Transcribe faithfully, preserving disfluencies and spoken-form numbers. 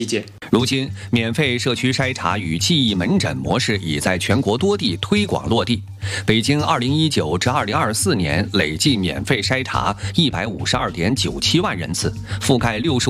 理解。 如今，免费社区筛查与记忆门诊模式已在全国多地推广落地。北京二零一九至二零二四年累计免费筛查一百五十二点九七万人次，覆盖六十。